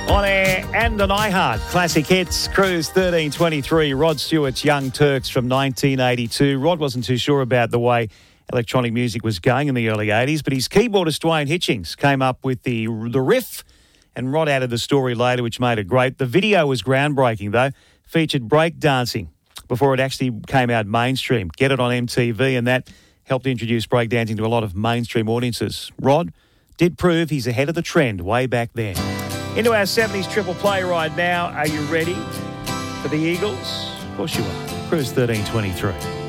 On air and on iHeart, classic hits, Cruise 1323, Rod Stewart's Young Turks from 1982. Rod wasn't too sure about the way electronic music was going in the early 80s, but his keyboardist Dwayne Hitchings came up with the riff, and Rod added the story later, which made it great. The video was groundbreaking, though, featured break dancing before it actually came out mainstream. Get it on MTV, and that helped introduce breakdancing to a lot of mainstream audiences. Rod did prove he's ahead of the trend way back then. Into our 70s triple play right now. Are you ready for the Eagles? Of course you are. Cruise 1323.